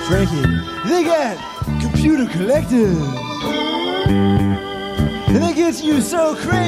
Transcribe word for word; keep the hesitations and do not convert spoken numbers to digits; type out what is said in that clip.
Frankie. They got Computer Collective. And they get you so crazy.